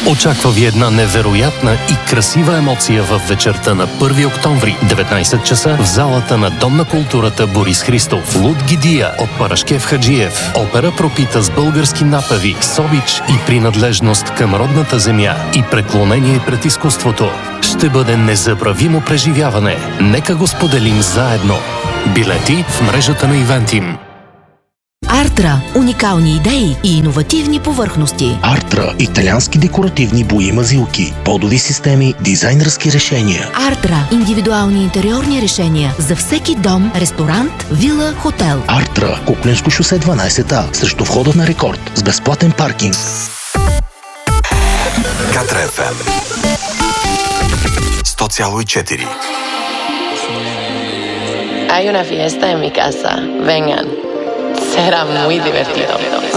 Очаква ви една невероятна и красива емоция в вечерта на 1 октомври, 19 часа в залата на Дом на културата Борис Христов. Луд Гидия от Парашкев Хаджиев. Опера пропита с български напеви, с обич и принадлежност към родната земя и преклонение пред изкуството. Ще бъде незабравимо преживяване. Нека го споделим заедно. Билети в мрежата на Ивентим. Артра – уникални идеи и иновативни повърхности. Артра – италиански декоративни бои мазилки, подови системи, дизайнерски решения. Артра – индивидуални интериорни решения за всеки дом, ресторант, вила, хотел. Артра – Куклинско шосе 12А, срещу входа на Рекорд, с безплатен паркинг. Катра FM 100,4. Hay una fiesta en mi casa. Vengan. Será muy divertido.